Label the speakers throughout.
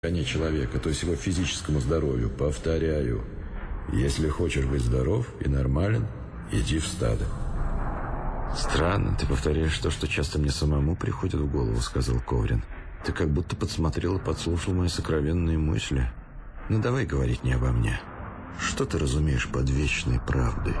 Speaker 1: человека, то есть его физическому здоровью. Повторяю, если хочешь быть здоров и нормален, иди в стадо.
Speaker 2: «Странно, ты повторяешь то, что часто мне самому приходит в голову», — сказал Коврин. «Ты как будто подсмотрел и подслушал мои сокровенные мысли. Ну давай говорить не обо мне. Что ты разумеешь под вечной правдой?»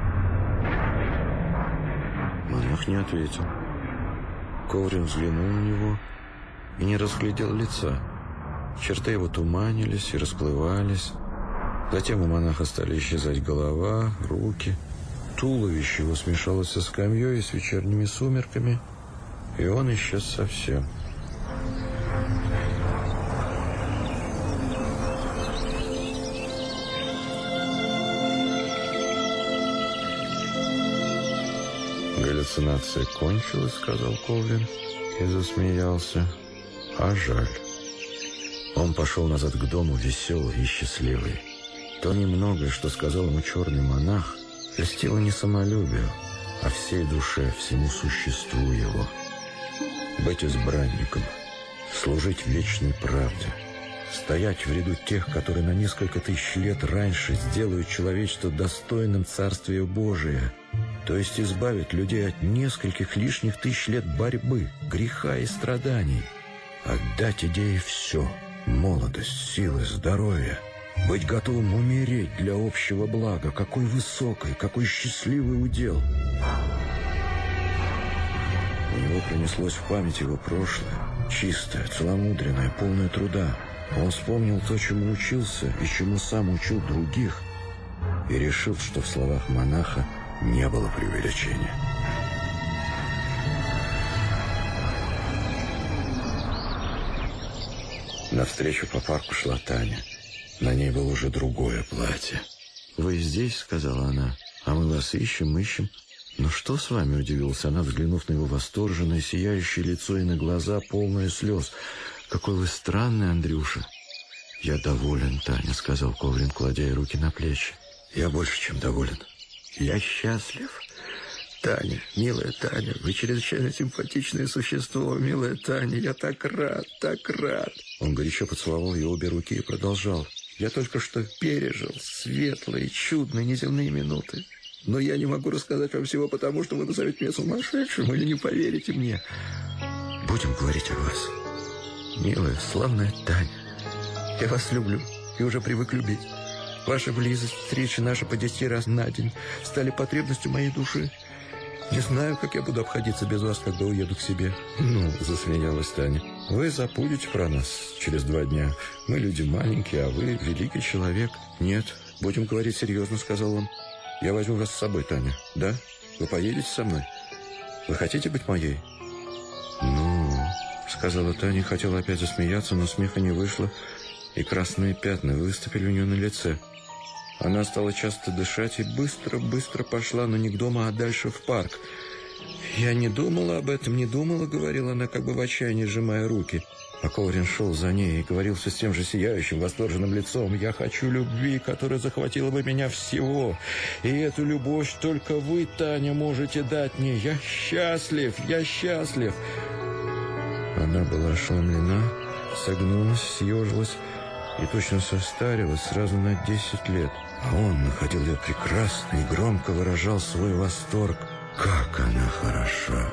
Speaker 2: Монах не ответил. Коврин взглянул на него и не разглядел лица. Черты его туманились и расплывались. Затем у монаха стали исчезать голова, руки. Туловище его смешалось со скамьей и с вечерними сумерками, и он исчез совсем. «Галлюцинация кончилась», — сказал Коврин и засмеялся. «А жаль». Он пошел назад к дому, веселый и счастливый. То немногое, что сказал ему черный монах, льстило не самолюбию, а всей душе, всему существу его. Быть избранником, служить вечной правде, стоять в ряду тех, которые на несколько тысяч лет раньше сделают человечество достойным Царствия Божия, то есть избавят людей от нескольких лишних тысяч лет борьбы, греха и страданий, отдать идее все — молодость, силы, здоровье, быть готовым умереть для общего блага. Какой высокий, какой счастливый удел! У него пронеслось в память его прошлое, чистое, целомудренное, полное труда. Он вспомнил то, чему учился и чему сам учил других, и решил, что в словах монаха не было преувеличения. Навстречу по парку шла Таня. На ней было уже другое платье. «Вы здесь?» — сказала она. «А мы вас ищем. «Ну что с вами?» — удивилась она, взглянув на его восторженное, сияющее лицо и на глаза, полные слез. «Какой вы странный, Андрюша!» «Я доволен, Таня», — сказал Коврин, кладя ей руки на плечи. «Я больше, чем доволен. Я счастлив. Таня, милая Таня, вы чрезвычайно симпатичное существо, милая Таня, я так рад, так рад». Он горячо поцеловал ее обе руки и продолжал. «Я только что пережил светлые, чудные, неземные минуты. Но я не могу рассказать вам всего, потому что вы назовете меня сумасшедшим или не поверите мне. Будем говорить о вас. Милая, славная Таня, я вас люблю и уже привык любить. Ваша близость, встречи наши по 10 раз на день стали потребностью моей души. Не знаю, как я буду обходиться без вас, когда уеду к себе». «Ну, — засмеялась Таня, — вы забудете про нас через 2 дня. Мы люди маленькие, а вы великий человек». «Нет, будем говорить серьезно, — сказал он. Я возьму вас с собой, Таня. Да? Вы поедете со мной? Вы хотите быть моей?» «Ну, — сказала Таня, хотела опять засмеяться, но смеха не вышло, и красные пятна выступили у нее на лице. Она стала часто дышать и быстро пошла, но не к дому, а дальше в парк. «Я не думала об этом, не думала, — говорила она, как бы в отчаянии сжимая руки». А Коврин шел за ней и говорил все с тем же сияющим, восторженным лицом: «Я хочу любви, которая захватила бы меня всего. И эту любовь только вы, Таня, можете дать мне. Я счастлив, я счастлив». Она была ошеломлена, согнулась, съежилась и точно состарилась сразу на 10 лет. А он находил ее прекрасной и громко выражал свой восторг. Как она хороша!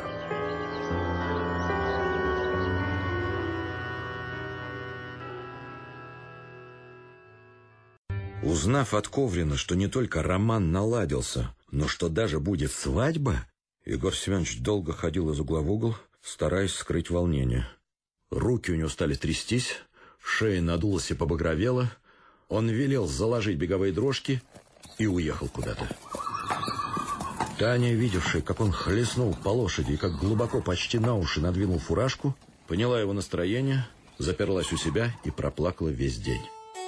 Speaker 2: Узнав от Коврина, что не только роман наладился, но что даже будет свадьба, Егор Семенович долго ходил из угла в угол, стараясь скрыть волнение. Руки у него стали трястись, шея надулась и побагровела. Он велел заложить беговые дрожки и уехал куда-то. Таня, видевшая, как он хлестнул по лошади и как глубоко, почти на уши надвинул фуражку, поняла его настроение, заперлась у себя и проплакала весь день.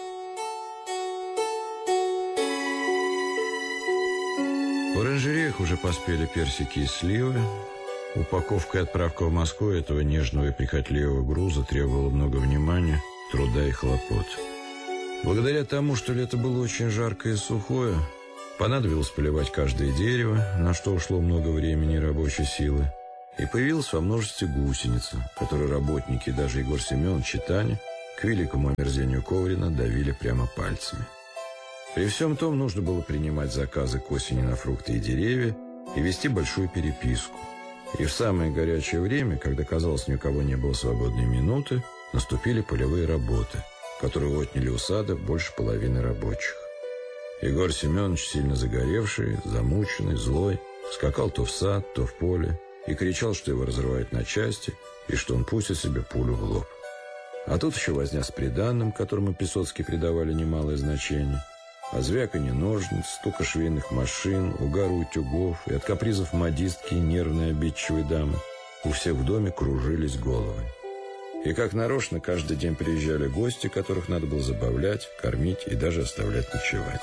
Speaker 2: В оранжереях уже поспели персики и сливы. Упаковка и отправка в Москву этого нежного и прихотливого груза требовала много внимания, труда и хлопот. Благодаря тому, что лето было очень жаркое и сухое, понадобилось поливать каждое дерево, на что ушло много времени и рабочей силы. И появилась во множестве гусеница, которую работники, даже Егор Семенович и Таня,
Speaker 1: к великому омерзению Коврина давили прямо пальцами. При всем том нужно было принимать заказы к осени на фрукты и деревья и вести большую переписку. И в самое горячее время, когда, казалось, ни у кого не было свободной минуты, наступили полевые работы, которые отняли у сада больше половины рабочих. Егор Семенович, сильно загоревший, замученный, злой, скакал то в сад, то в поле и кричал, что его разрывают на части и что он пустит себе пулю в лоб. А тут еще возня с приданным, которому Песоцкий придавали немалое значение, а звяканье ножниц, стука швейных машин, угар утюгов и от капризов модистки и нервной обидчивой дамы у всех в доме кружились головы. И как нарочно каждый день приезжали гости, которых надо было забавлять, кормить и даже оставлять ночевать.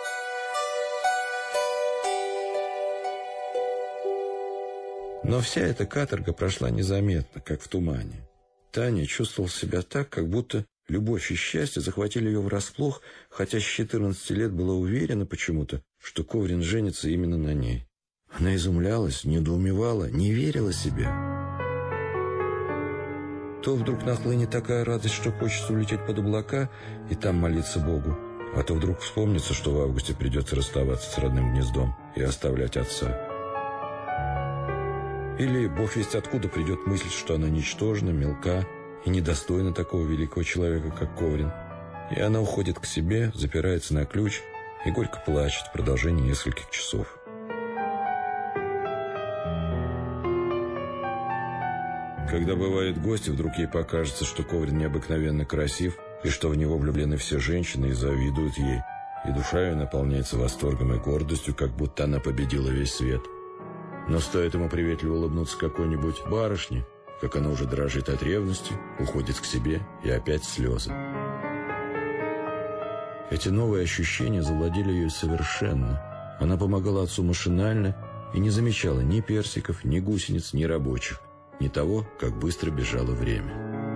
Speaker 1: Но вся эта каторга прошла незаметно, как в тумане. Таня чувствовала себя так, как будто любовь и счастье захватили ее врасплох, хотя с 14 лет была уверена почему-то, что Коврин женится именно на ней. Она изумлялась, недоумевала, не верила себе. То вдруг нахлынет такая радость, что хочется улететь под облака и там молиться Богу, а то вдруг вспомнится, что в августе придется расставаться с родным гнездом и оставлять отца. Или, бог весть откуда, придет мысль, что она ничтожна, мелка и недостойна такого великого человека, как Коврин. И она уходит к себе, запирается на ключ и горько плачет в продолжении нескольких часов. Когда бывают гости, вдруг ей покажется, что Коврин необыкновенно красив, и что в него влюблены все женщины и завидуют ей, и душа ее наполняется восторгом и гордостью, как будто она победила весь свет. Но стоит ему приветливо улыбнуться какой-нибудь барышне, как она уже дрожит от ревности, уходит к себе и опять слезы. Эти новые ощущения завладели ее совершенно. Она помогала отцу машинально и не замечала ни персиков, ни гусениц, ни рабочих, ни того, как быстро бежало время.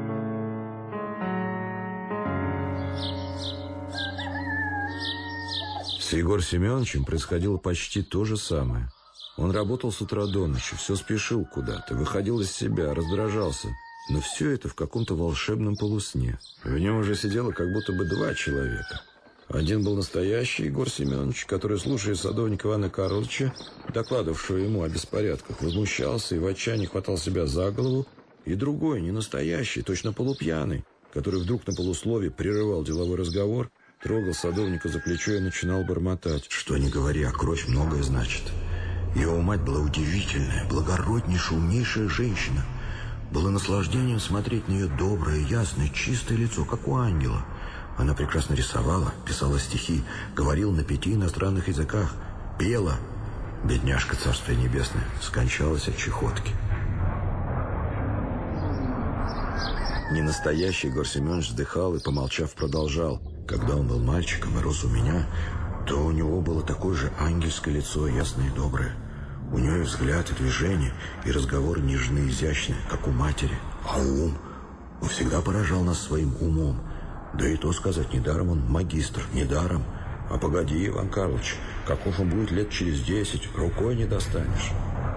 Speaker 1: С Егором Семеновичем происходило почти то же самое. Он работал с утра до ночи, все спешил куда-то, выходил из себя, раздражался. Но все это в каком-то волшебном полусне. В нем уже сидело как будто бы два человека. Один был настоящий Егор Семенович, который, слушая садовника Ивана Карловича, докладывавшего ему о беспорядках, возмущался и в отчаянии хватал себя за голову. И другой, не настоящий, точно полупьяный, который вдруг на полуслове прерывал деловой разговор, трогал садовника за плечо и начинал бормотать.
Speaker 3: Что ни говори, а кровь многое значит. Его мать была удивительная, благороднейшая, умнейшая женщина. Было наслаждением смотреть на ее доброе, ясное, чистое лицо, как у ангела. Она прекрасно рисовала, писала стихи, говорила на 5 иностранных языках, пела. Бедняжка, царствие небесное, скончалась от чехотки.
Speaker 1: Ненастоящий Егор Семенович вздыхал и, помолчав, продолжал. Когда он был мальчиком и рос у меня, то у него было такое же ангельское лицо, ясное и доброе. У нее и взгляд, и движение, и разговор нежный, изящный, как у матери. А ум? Он всегда поражал нас своим умом. Да и то сказать, недаром он магистр, недаром. А погоди, Иван Карлович, каков он будет лет через 10, рукой не достанешь.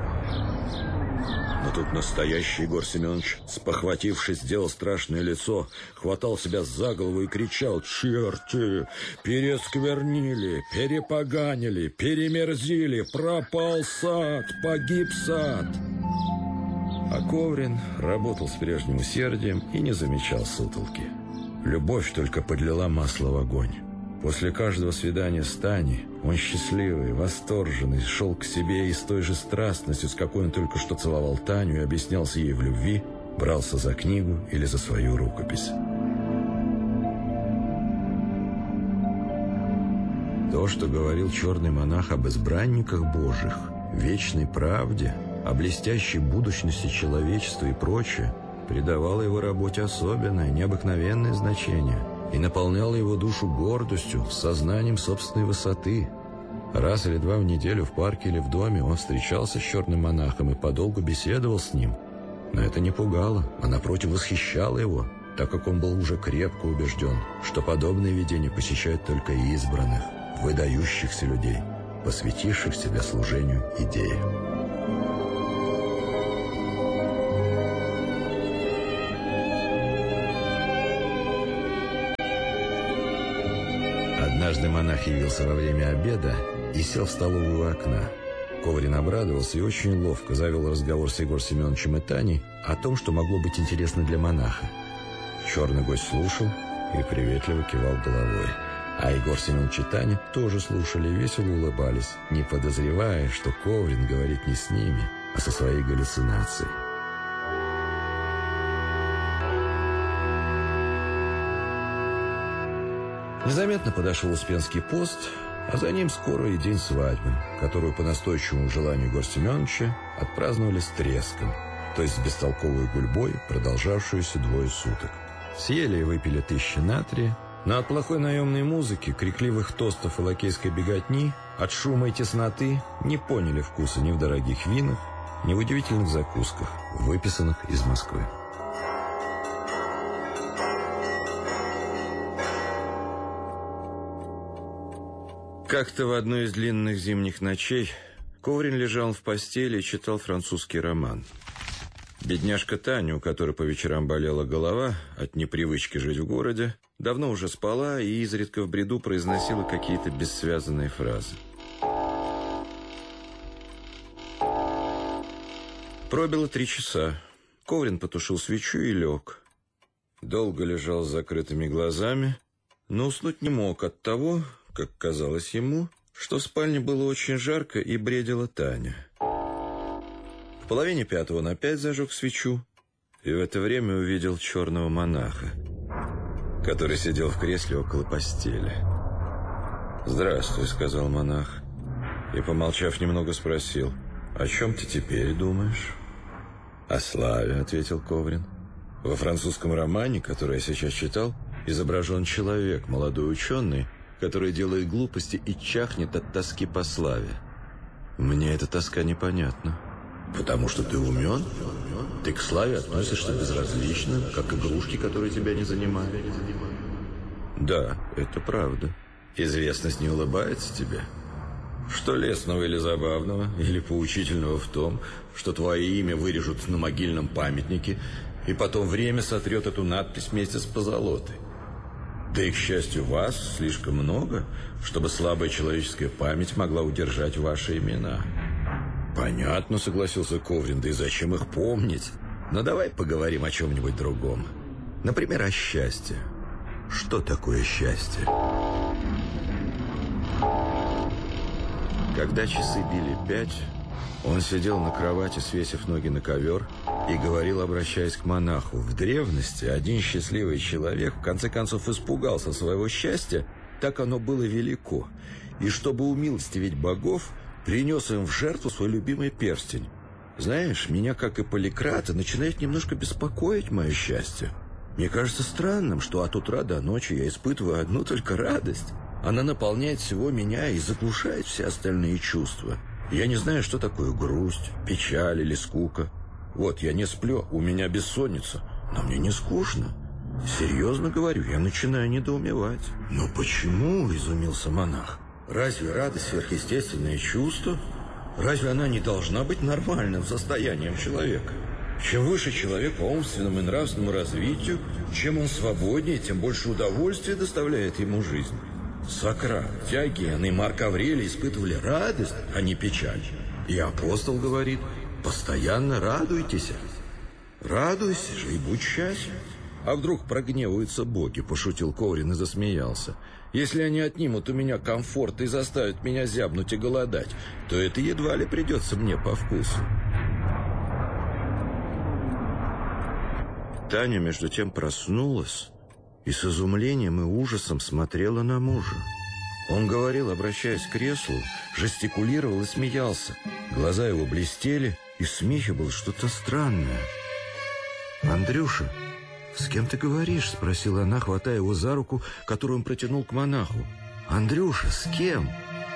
Speaker 1: Но тут настоящий Егор Семенович, спохватившись, сделал страшное лицо, хватал себя за голову и кричал: «Черти! Пересквернили, перепоганили, перемерзили, пропал сад, погиб сад!» А Коврин работал с прежним усердием и не замечал сутолки. Любовь только подлила масло в огонь. После каждого свидания с Таней он счастливый, восторженный, шел к себе и с той же страстностью, с какой он только что целовал Таню и объяснялся ей в любви, брался за книгу или за свою рукопись. То, что говорил черный монах об избранниках Божьих, вечной правде, о блестящей будущности человечества и прочее, придавало его работе особенное, необыкновенное значение и наполняло его душу гордостью, сознанием собственной высоты. Раз или два в неделю в парке или в доме он встречался с черным монахом и подолгу беседовал с ним. Но это не пугало, а напротив восхищало его, так как он был уже крепко убежден, что подобные видения посещают только избранных, выдающихся людей, посвятивших себя служению идее. Однажды монах явился во время обеда и сел в столовую у окна. Коврин обрадовался и очень ловко завел разговор с Егором Семеновичем и Таней о том, что могло быть интересно для монаха. Черный гость слушал и приветливо кивал головой. А Егор Семенович и Таня тоже слушали и весело улыбались, не подозревая, что Коврин говорит не с ними, а со своей галлюцинацией. Незаметно подошел Успенский пост, а за ним скоро и день свадьбы, которую по настойчивому желанию Егора Семеновича отпраздновали с треском, то есть с бестолковой гульбой, продолжавшуюся 2 суток. Съели и выпили 1000 натрия, но от плохой наемной музыки, крикливых тостов и лакейской беготни, от шума и тесноты не поняли вкуса ни в дорогих винах, ни в удивительных закусках, выписанных из Москвы. Как-то в одной из длинных зимних ночей Коврин лежал в постели и читал французский роман. Бедняжка Таня, у которой по вечерам болела голова от непривычки жить в городе, давно уже спала и изредка в бреду произносила какие-то бессвязанные фразы. Пробило 3 часа. Коврин потушил свечу и лег. Долго лежал с закрытыми глазами, но уснуть не мог от того, как казалось ему, что в спальне было очень жарко и бредила Таня. В 4:30 он опять зажег свечу и в это время увидел черного монаха, который сидел в кресле около постели. «Здравствуй», — сказал монах, и, помолчав немного, спросил: «О чем ты теперь думаешь?» «О славе», — ответил Коврин. «Во французском романе, который я сейчас читал, изображен человек, молодой ученый, который делает глупости и чахнет от тоски по славе. Мне эта тоска непонятна». «Потому что ты умен? Ты к славе относишься безразлично, как игрушки, которые тебя не занимают». «Да, это правда. Известность не улыбается тебе? Что лестного или забавного, или поучительного в том, что твое имя вырежут на могильном памятнике, и потом время сотрет эту надпись вместе с позолотой? Да и, к счастью, вас слишком много, чтобы слабая человеческая память могла удержать ваши имена». «Понятно», — согласился Коврин, — «да и зачем их помнить? Но давай поговорим о чем-нибудь другом. Например, о счастье. Что такое счастье?» Когда часы били 5, он сидел на кровати, свесив ноги на ковер, и говорил, обращаясь к монаху: в древности один счастливый человек в конце концов испугался своего счастья, так оно было велико, и чтобы умилостивить богов, принес им в жертву свой любимый перстень. Знаешь, меня, как и Поликрата, начинает немножко беспокоить мое счастье. Мне кажется странным, что от утра до ночи я испытываю одну только радость. Она наполняет всего меня и заглушает все остальные чувства. Я не знаю, что такое грусть, печаль или скука. Вот, я не сплю, у меня бессонница, но мне не скучно. Серьезно говорю, я начинаю недоумевать. «Но почему?» — изумился монах. «Разве радость сверхъестественное чувство? Разве она не должна быть нормальным состоянием человека? Чем выше человек по умственному и нравственному развитию, чем он свободнее, тем больше удовольствия доставляет ему жизнь. Сократ, Диоген и Марк Аврелий испытывали радость, а не печаль. И апостол говорит: постоянно радуйтесь. Радуйся же и будь счастлив». «А вдруг прогневаются боги?» — пошутил Коврин и засмеялся. «Если они отнимут у меня комфорт и заставят меня зябнуть и голодать, то это едва ли придется мне по вкусу». Таня, между тем, проснулась и с изумлением и ужасом смотрела на мужа. Он говорил, обращаясь к креслу, жестикулировал и смеялся. Глаза его блестели, и в смехе было что-то странное. «Андрюша, с кем ты говоришь?» — спросила она, хватая его за руку, которую он протянул к монаху. «Андрюша, с кем?»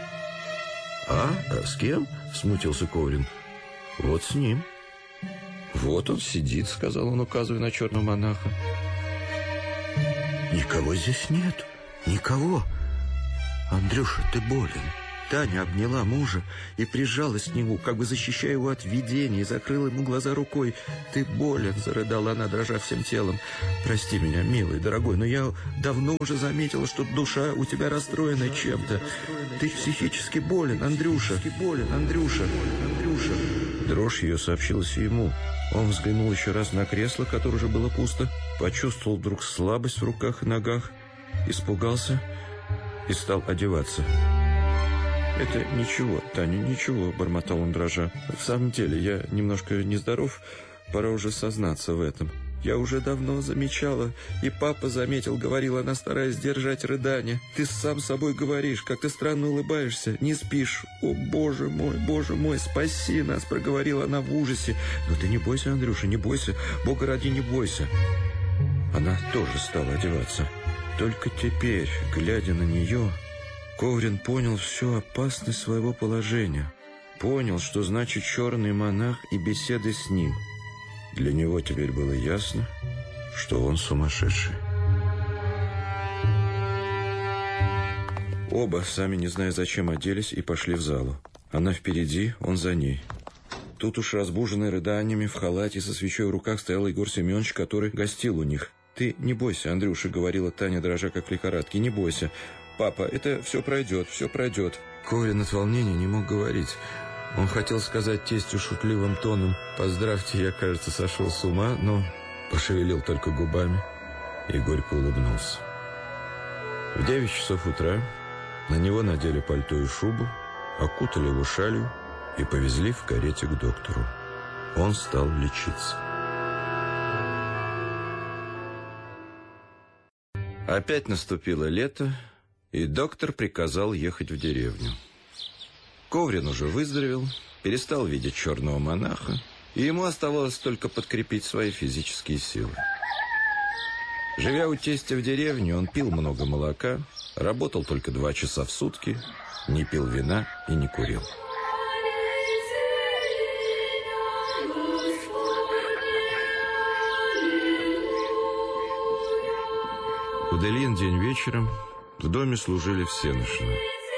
Speaker 1: С кем?» — смутился Коврин. «Вот с ним». «Вот он сидит», — сказал он, указывая на черного монаха. «Никого здесь нет, никого. Андрюша, ты болен,
Speaker 2: Таня обняла мужа и прижалась к нему, как бы защищая его от видений, и закрыла ему глаза рукой. «Ты болен», — зарыдала она, дрожа всем телом. «Прости меня, милый, дорогой, но я давно уже заметила, что душа у тебя расстроена чем-то. Ты психически болен, Андрюша. Андрюша. Дрожь ее сообщилась и ему. Он взглянул еще раз на кресло, которое уже было пусто, почувствовал вдруг слабость в руках и ногах, испугался и стал одеваться. «Это ничего, Таня, ничего», — бормотал он дрожа. «В самом деле, я немножко нездоров, пора уже сознаться в этом. Я уже давно замечала, и папа заметил, говорила она, стараясь сдержать рыдания. Ты сам собой говоришь, как ты странно улыбаешься, не спишь. О, боже мой, спаси нас», — проговорила она в ужасе. «Но ты не бойся, Андрюша, не бойся, Бога ради, не бойся». Она тоже стала одеваться. Только теперь, глядя на нее, Коврин понял всю опасность своего положения. Понял, что значит черный монах и беседы с ним. Для него теперь было ясно, что он сумасшедший. Оба, сами не зная зачем, оделись и пошли в залу. Она впереди, он за ней. Тут уж разбуженный рыданиями в халате со свечой в руках стоял Егор Семенович, который гостил у них. «Ты не бойся, Андрюша», — говорила Таня, дрожа как в лихорадке, — «не бойся. Папа, это все пройдет, все пройдет». Коврин от волнения не мог говорить. Он хотел сказать тестю шутливым тоном: «Поздравьте, я, кажется, сошел с ума», но пошевелил только губами и горько улыбнулся. В 9 часов утра на него надели пальто и шубу, окутали его шалью и повезли в карете к доктору. Он стал лечиться. Опять наступило лето, и доктор приказал ехать в деревню. Коврин уже выздоровел, перестал видеть черного монаха, и ему оставалось только подкрепить свои физические силы. Живя у тестя в деревне, он пил много молока, работал только 2 часа в сутки, не пил вина и не курил. В один день вечером в доме служили всенощные.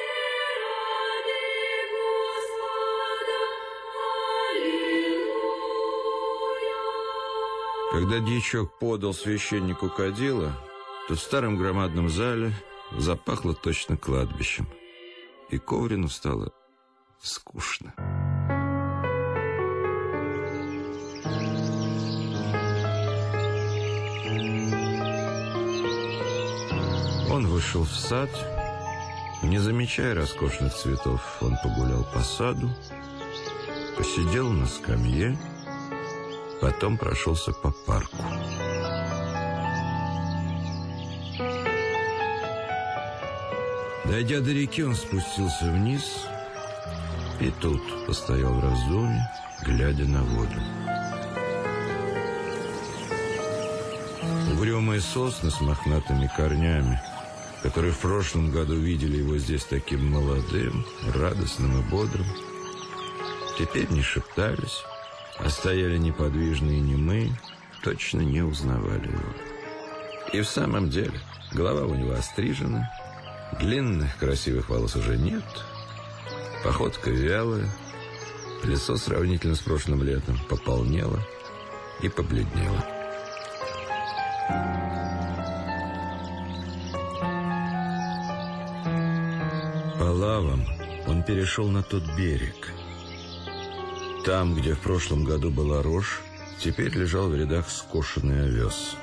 Speaker 2: Когда дьячок подал священнику кадила, то в старом громадном зале запахло точно кладбищем, и Коврину стало скучно. Он вышел в сад. Не замечая роскошных цветов, он погулял по саду, посидел на скамье, потом прошелся по парку. Дойдя до реки, он спустился вниз и тут постоял в раздумье, глядя на воду. Угрюмые сосны с мохнатыми корнями, которые в прошлом году видели его здесь таким молодым, радостным и бодрым, теперь не шептались, а стояли неподвижные и немые, точно не узнавали его. И в самом деле голова у него острижена, длинных красивых волос уже нет, походка вялая, лицо сравнительно с прошлым летом пополнело и побледнело. По лавам он перешел на тот берег. Там, где в прошлом году была рожь, теперь лежал в рядах скошенный овес.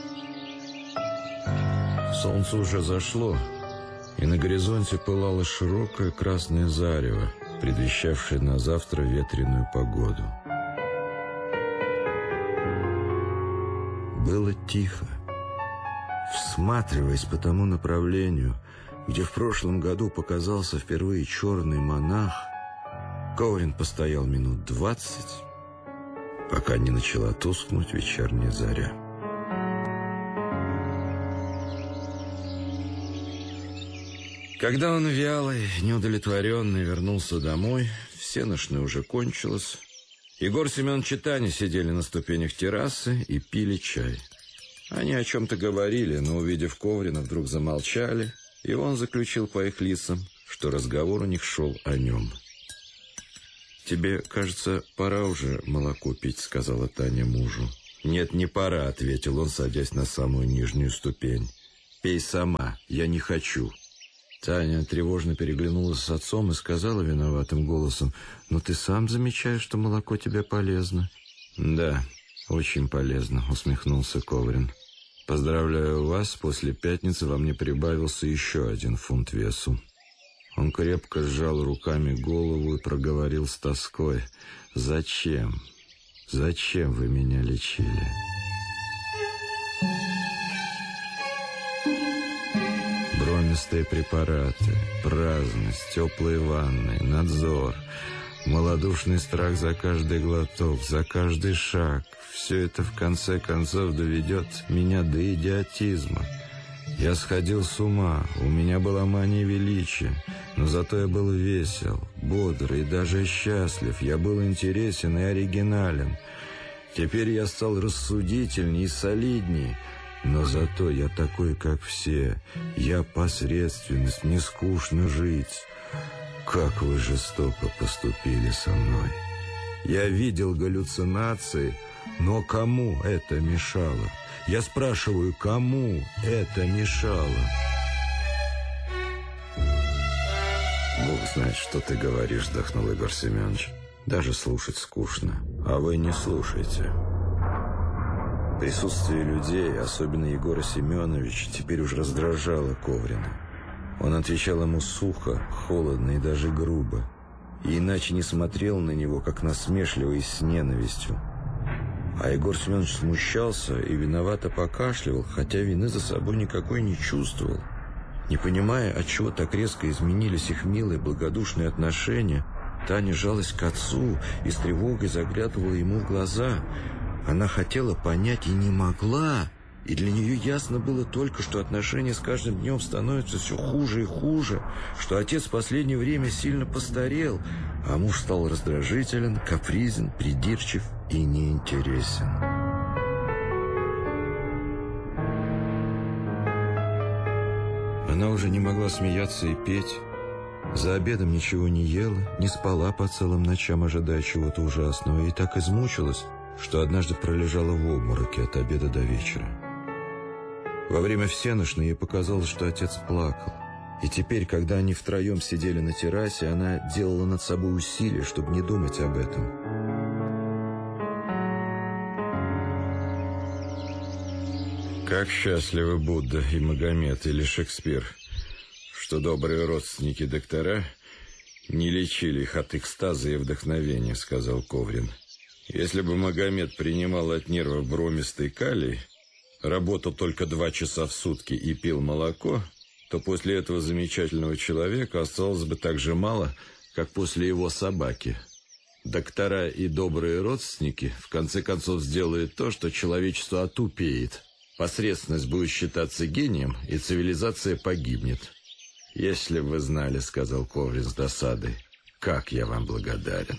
Speaker 2: Солнце уже зашло, и на горизонте пылало широкое красное зарево, предвещавшее на завтра ветреную погоду. Было тихо. Всматриваясь по тому направлению, где в прошлом году показался впервые черный монах, Коврин постоял минут 20, пока не начала тускнуть вечерняя заря. Когда он вялый, неудовлетворенный вернулся домой, всенощное уже кончилось. Егор Семенович и Таня сидели на ступенях террасы и пили чай. Они о чем-то говорили, но, увидев Коврина, вдруг замолчали, и он заключил по их лицам,
Speaker 1: что разговор у них шел о нем. «Тебе, кажется, пора уже молоко пить», — сказала Таня мужу. «Нет, не пора», — ответил он, садясь на самую нижнюю ступень. «Пей сама, я не хочу». Таня тревожно переглянулась с отцом и сказала виноватым голосом: «Но ты сам замечаешь, что молоко тебе полезно». «Да, очень полезно», — усмехнулся Коврин. «Поздравляю вас, после пятницы во мне прибавился еще 1 фунт весу». Он крепко сжал руками голову и проговорил с тоской: «Зачем? Зачем вы меня лечили?» Бромистые препараты, праздность, теплые ванны, надзор, малодушный страх за каждый глоток, за каждый шаг — все это в конце концов доведет меня до идиотизма. Я сходил с ума, у меня была мания величия, но зато я был весел, бодр и даже счастлив, я был интересен и оригинален. Теперь я стал рассудительней и солидней, но зато я такой, как все. Я посредственность, мне скучно жить. Как вы жестоко поступили со мной. Я видел галлюцинации, но кому это мешало? Я спрашиваю, кому это мешало? «Бог знает, что ты говоришь», — вздохнул Егор Семенович. «Даже слушать скучно. А вы не слушайте». Присутствие людей, особенно Егора Семеновича, теперь уж раздражало Коврина. Он отвечал ему сухо, холодно и даже грубо, и иначе не смотрел на него, как насмешливо и с ненавистью. А Егор Семенович смущался и виновато покашливал, хотя вины за собой никакой не чувствовал. Не понимая, отчего так резко изменились их милые благодушные отношения, Таня жалась к отцу и с тревогой заглядывала ему в глаза. Она хотела понять и не могла, и для нее ясно было только, что отношения с каждым днем становятся все хуже и хуже, что отец в последнее время сильно постарел, а муж стал раздражителен, капризен, придирчив и неинтересен. Она уже не могла смеяться и петь. За обедом ничего не ела, не спала по целым ночам, ожидая чего-то ужасного, и так измучилась, что однажды пролежала в обмороке от обеда до вечера. Во время всенощной ей показалось, что отец плакал. И теперь, когда они втроем сидели на террасе, она делала над собой усилия, чтобы не думать об этом. Как счастливы Будда и Магомед или Шекспир, что добрые родственники доктора не лечили их от экстаза и вдохновения, сказал Коврин. Если бы Магомед принимал от нервов бромистый калий, работал только 2 часа в сутки и пил молоко, то после этого замечательного человека осталось бы так же мало, как после его собаки. Доктора и добрые родственники в конце концов сделают то, что человечество отупеет. Посредственность будет считаться гением, и цивилизация погибнет. «Если бы вы знали, — сказал Коврин с досадой, — как я вам благодарен».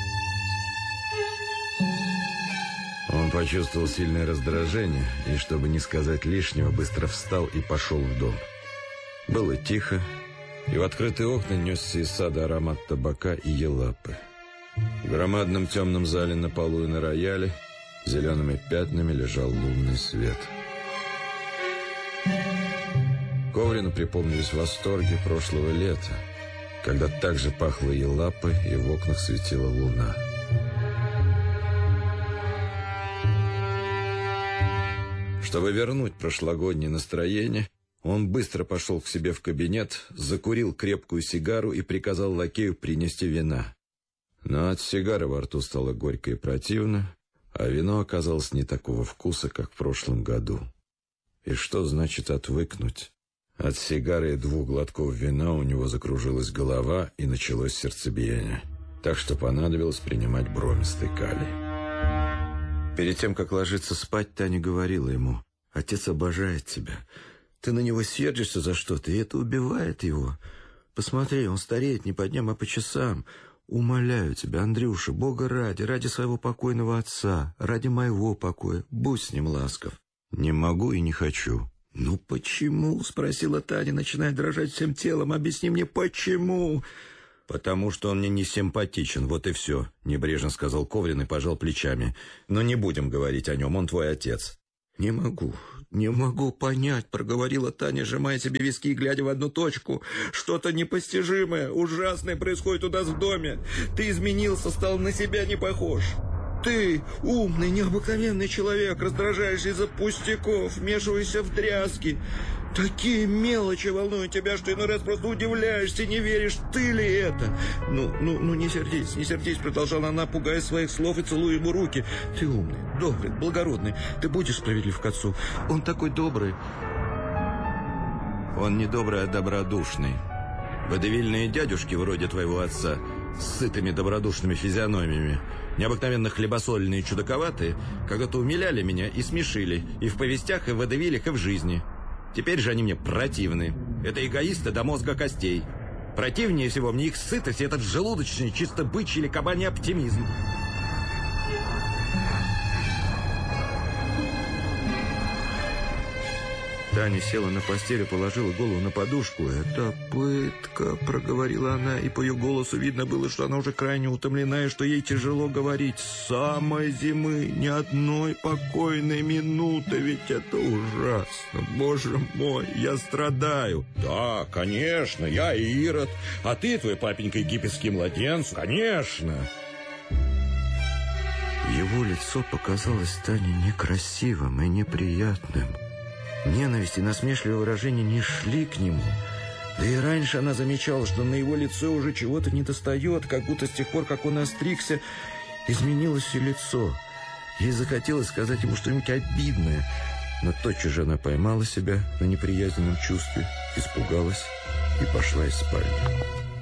Speaker 1: Он почувствовал сильное раздражение и, чтобы не сказать лишнего, быстро встал и пошел в дом. Было тихо, и в открытые окна несся из сада аромат табака и елапы. В громадном темном зале на полу и на рояле зелеными пятнами лежал лунный свет. Коврину припомнились восторги прошлого лета, когда так же пахло елапой и в окнах светила луна. Чтобы вернуть прошлогоднее настроение, он быстро пошел к себе в кабинет, закурил крепкую сигару и приказал лакею принести вина. Но от сигары во рту стало горько и противно, а вино оказалось не такого вкуса, как в прошлом году. И что значит отвыкнуть? От сигары и 2 глотков вина у него закружилась голова и началось сердцебиение, так что понадобилось принимать бромистый калий. Перед тем, как ложиться спать, Таня говорила ему: «Отец обожает тебя. Ты на него сердишься за что-то, и это убивает его. Посмотри, он стареет не по дням, а по часам. Умоляю тебя, Андрюша, Бога ради своего покойного отца, ради моего покоя, будь с ним ласков». «Не могу и не хочу.
Speaker 3: «Ну почему?» — спросила Таня, начиная дрожать всем телом. «Объясни мне, почему?»
Speaker 1: «Потому что он мне не симпатичен, вот и все», — небрежно сказал Коврин и пожал плечами. «Но не будем говорить о нем, он твой отец».
Speaker 3: «Не могу понять», — проговорила Таня, сжимая себе виски и глядя в одну точку. «Что-то непостижимое, ужасное происходит у нас в доме. Ты изменился, стал на себя не похож. Ты умный, необыкновенный человек, раздражаешься из-за пустяков, вмешиваешься в дрязги. Такие мелочи волнуют тебя, что иной раз просто удивляешься, не веришь, ты ли это? Ну, не сердись, продолжала она, пугая своих слов и целуя ему руки. Ты умный, добрый, благородный, ты будешь справедлив к отцу. Он такой добрый».
Speaker 1: «Он не добрый, а добродушный. Водевильные дядюшки вроде твоего отца с сытыми добродушными физиономиями, необыкновенно хлебосольные и чудаковатые, когда-то умиляли меня и смешили и в повестях, и в водевилях, и в жизни. Теперь же они мне противны. Это эгоисты до мозга костей. Противнее всего мне их сытость и этот желудочный, чисто бычий или кабаний оптимизм».
Speaker 3: Таня села на постель и положила голову на подушку. «Это пытка», — проговорила она, и по ее голосу видно было, что она уже крайне утомлена и что ей тяжело говорить. «С самой зимы ни одной покойной минуты, ведь это ужасно. Боже мой, я страдаю».
Speaker 1: «Да, конечно, я Ирод, а ты, твой папенька, египетский младенец, конечно».
Speaker 3: Его лицо показалось Тане некрасивым и неприятным. Ненависть и насмешливое выражение не шли к нему. Да и раньше она замечала, что на его лицо уже чего-то недостает, как будто с тех пор, как он остригся, изменилось все лицо. Ей захотелось сказать ему что-нибудь обидное, но тотчас же она поймала себя на неприязненном чувстве, испугалась и пошла из спальни.